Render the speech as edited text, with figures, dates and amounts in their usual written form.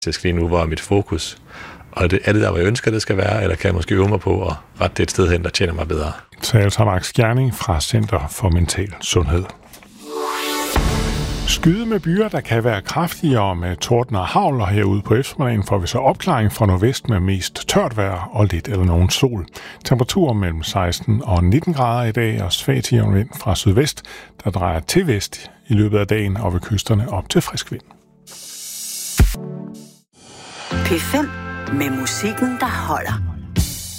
Jeg skal lige nu, hvor er mit fokus? Og er det der, hvor jeg ønsker, det skal være, eller kan jeg måske øve mig på at rette det et sted hen, der tjener mig bedre? Så altså Max Gjerning fra Center for Mental Sundhed. Skyde med byer, der kan være kraftigere med torden og hagl, og herude på eftermiddagen får vi så opklaring fra nordvest med mest tørt vejr og lidt eller nogen sol. Temperaturer mellem 16 og 19 grader i dag, og svag vind fra sydvest, der drejer til vest i løbet af dagen og ved kysterne op til frisk vind. P5 med musikken, der holder.